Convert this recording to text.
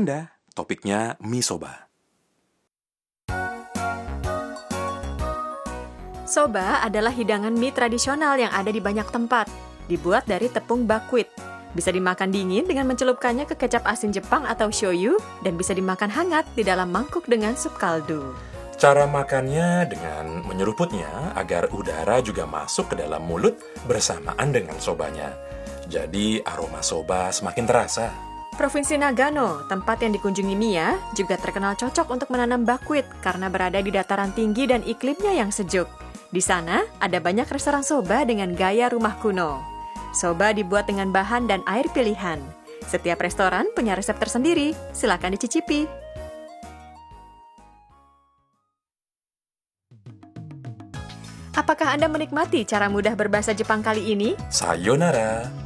Anda. Topiknya mie soba. Soba adalah hidangan mie tradisional yang ada di banyak tempat. Dibuat dari tepung buckwheat. Bisa dimakan dingin dengan mencelupkannya ke kecap asin Jepang atau shoyu, dan bisa dimakan hangat di dalam mangkuk dengan sup kaldu. Cara makannya dengan menyeruputnya agar udara juga masuk ke dalam mulut bersamaan dengan sobanya. Jadi aroma soba semakin terasa. Provinsi Nagano, tempat yang dikunjungi Mia, juga terkenal cocok untuk menanam buckwheat karena berada di dataran tinggi dan iklimnya yang sejuk. Di sana, ada banyak restoran soba dengan gaya rumah kuno. Soba dibuat dengan bahan dan air pilihan. Setiap restoran punya resep tersendiri, silakan dicicipi. Apakah Anda menikmati cara mudah berbahasa Jepang kali ini? Sayonara!